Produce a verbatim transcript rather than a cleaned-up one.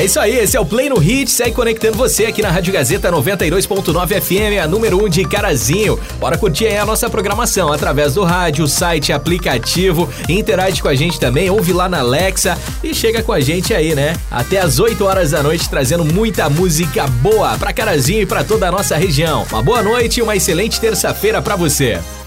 É isso aí, esse é o Play no Hits, aí conectando você aqui na Rádio Gazeta noventa e dois ponto nove F M, a número um de Carazinho. Bora curtir aí a nossa programação através do rádio, site, aplicativo, interage com a gente também, ouve lá na Alexa e chega com a gente aí, né? Até às oito horas da noite, trazendo muita música boa pra Carazinho e pra toda a nossa região. Uma boa noite e uma excelente terça-feira pra você.